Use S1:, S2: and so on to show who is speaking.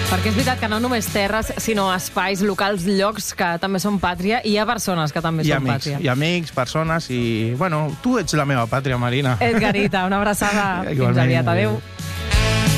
S1: Perquè és veritat que no només terres, sinó espais, locals, llocs que també són pàtria, i hi ha persones que també són pàtria.
S2: I amics, persones, i... Bueno, tu ets la meva pàtria, Marina.
S1: Edgarita, una abraçada. Fins aviat. Adéu.